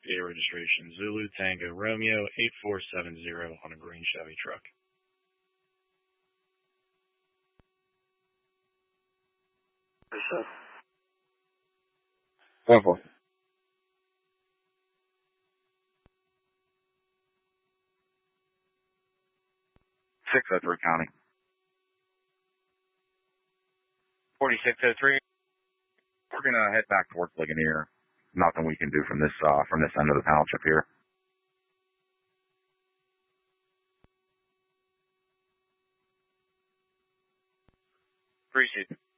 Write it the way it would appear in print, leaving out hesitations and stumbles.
PA registration, Zulu Tango Romeo 8470 on a green Chevy truck. Go for it. 603 County. 4603. We're gonna head back towards Ligonier. Nothing we can do from this end of the township here. Appreciate it.